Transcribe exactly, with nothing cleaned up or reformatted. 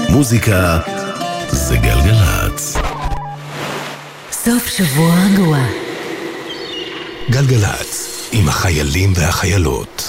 מוזיקה זה גלגלץ. סוף שבוע רגוע. גלגלץ עם החיילים והחיילות.